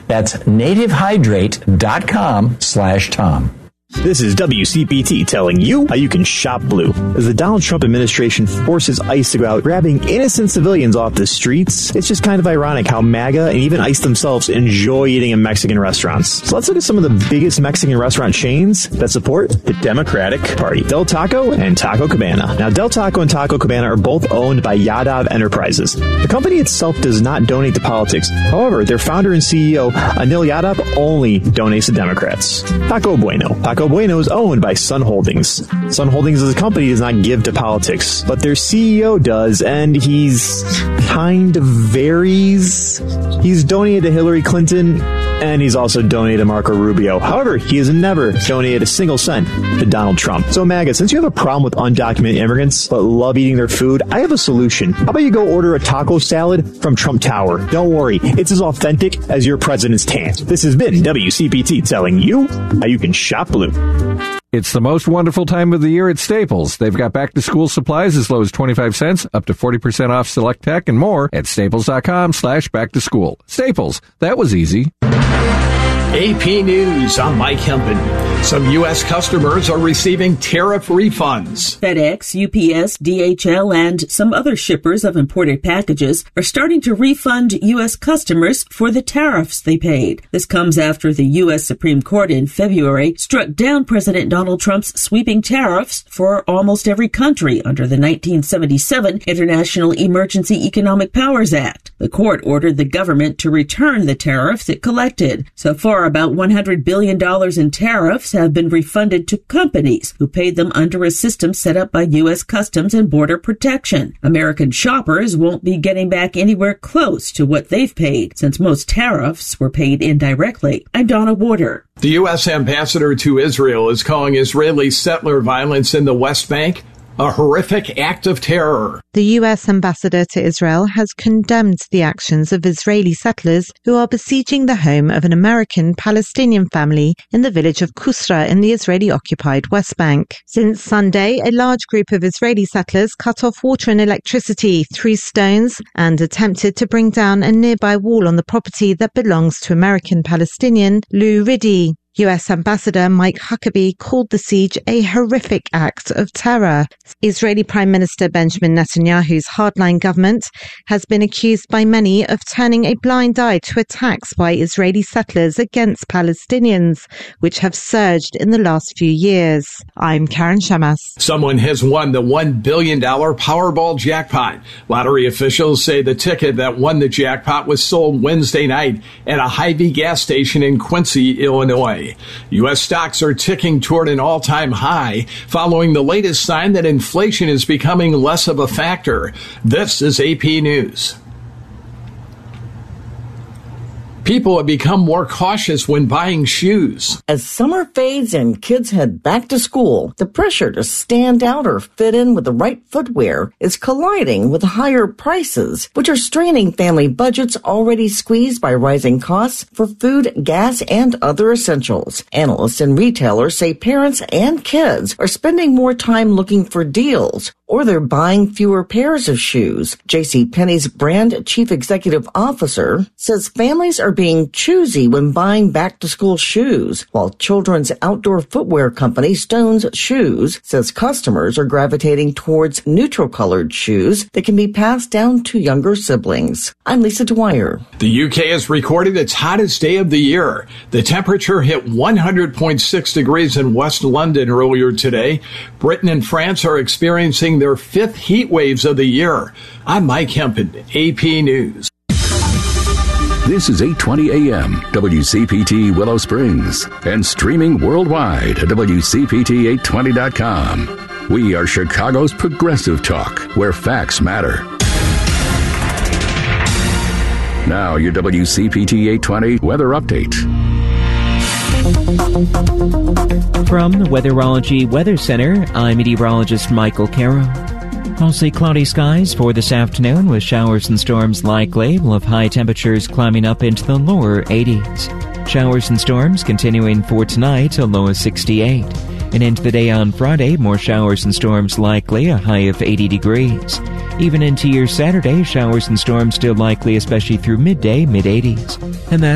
That's nativehydrate.com/Tom. This is WCPT telling you how you can shop blue. As the Donald Trump administration forces ICE to go out grabbing innocent civilians off the streets, it's just kind of ironic how MAGA and even ICE themselves enjoy eating in Mexican restaurants. So let's look at some of the biggest Mexican restaurant chains that support the Democratic Party. Del Taco and Taco Cabana. Now, Del Taco and Taco Cabana are both owned by Yadav Enterprises. The company itself does not donate to politics. However, their founder and CEO, Anil Yadav, only donates to Democrats. Taco Bueno. Taco Bueno is owned by Sun Holdings. Sun Holdings as a company does not give to politics, but their CEO does, and he's kind of varies. He's donated to Hillary Clinton, and he's also donated to Marco Rubio. However, he has never donated a single cent to Donald Trump. So MAGA, since you have a problem with undocumented immigrants but love eating their food, I have a solution. How about you go order a taco salad from Trump Tower? Don't worry, it's as authentic as your president's tan. This has been WCPT telling you how you can shop blue. It's the most wonderful time of the year at Staples. They've got back-to-school supplies as low as 25 cents, up to 40% off select tech, and more at staples.com/back-to-school. Staples, that was easy. AP News, I'm Mike Hempen. Some U.S. customers are receiving tariff refunds. FedEx, UPS, DHL, and some other shippers of imported packages are starting to refund U.S. customers for the tariffs they paid. This comes after the U.S. Supreme Court in February struck down President Donald Trump's sweeping tariffs for almost every country under the 1977 International Emergency Economic Powers Act. The court ordered the government to return the tariffs it collected. So far, about $100 billion in tariffs have been refunded to companies who paid them under a system set up by U.S. Customs and Border Protection. American shoppers won't be getting back anywhere close to what they've paid, since most tariffs were paid indirectly. I'm Donna Warder. The U.S. ambassador to Israel is calling Israeli settler violence in the West Bank a horrific act of terror. The U.S. ambassador to Israel has condemned the actions of Israeli settlers who are besieging the home of an American Palestinian family in the village of Kusra in the Israeli-occupied West Bank. Since Sunday, a large group of Israeli settlers cut off water and electricity, threw stones, and attempted to bring down a nearby wall on the property that belongs to American Palestinian Lou Riddy. U.S. Ambassador Mike Huckabee called the siege a horrific act of terror. Israeli Prime Minister Benjamin Netanyahu's hardline government has been accused by many of turning a blind eye to attacks by Israeli settlers against Palestinians, which have surged in the last few years. I'm Karen Shamas. Someone has won the $1 billion Powerball jackpot. Lottery officials say the ticket that won the jackpot was sold Wednesday night at a Hy-Vee gas station in Quincy, Illinois. U.S. stocks are ticking toward an all-time high following the latest sign that inflation is becoming less of a factor. This is AP News. People have become more cautious when buying shoes. As summer fades and kids head back to school, the pressure to stand out or fit in with the right footwear is colliding with higher prices, which are straining family budgets already squeezed by rising costs for food, gas, and other essentials. Analysts and retailers say parents and kids are spending more time looking for deals, or they're buying fewer pairs of shoes. JCPenney's brand chief executive officer says families are being choosy when buying back-to-school shoes, while children's outdoor footwear company Stone's Shoes says customers are gravitating towards neutral-colored shoes that can be passed down to younger siblings. I'm Lisa Dwyer. The UK has recorded its hottest day of the year. The temperature hit 100.6 degrees in West London earlier today. Britain and France are experiencing their fifth heat waves of the year. I'm Mike Hempen, AP News. This is 820 AM, WCPT Willow Springs, and streaming worldwide at WCPT820.com. We are Chicago's progressive talk, where facts matter. Now, your WCPT 820 weather update. From the Weatherology Weather Center, I'm meteorologist Michael Caro. Mostly cloudy skies for this afternoon with showers and storms likely. We'll have high temperatures climbing up into the lower 80s. Showers and storms continuing for tonight, a low of 68. And into the day on Friday, more showers and storms likely, a high of 80 degrees. Even into your Saturday, showers and storms still likely, especially through midday, mid-80s. And that